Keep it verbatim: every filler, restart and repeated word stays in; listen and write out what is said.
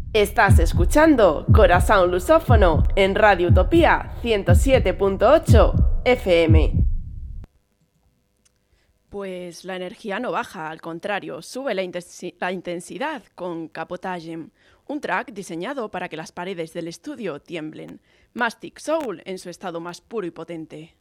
Estás escuchando Corazón Lusófono en Radio Utopía ciento siete punto ocho F M. Pues la energía no baja, al contrario, sube la, intensi- la intensidad con Capotagem, un track diseñado para que las paredes del estudio tiemblen. Mastic Soul en su estado más puro y potente.